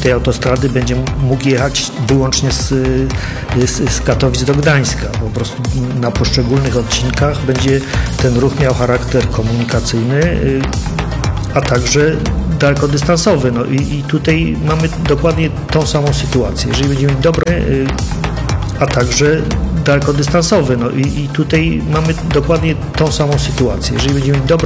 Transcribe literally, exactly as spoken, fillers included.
tej autostrady będzie mógł jechać wyłącznie z, z, z Katowic do Gdańska. Po prostu na poszczególnych odcinkach będzie ten ruch miał charakter komunikacyjny, a także dalekodystansowy. No i, i tutaj mamy dokładnie tą samą sytuację. Jeżeli będziemy mieć dobre, a także dalekodystansowy. No i, i tutaj mamy dokładnie tą samą sytuację. Jeżeli będziemy mieć dobre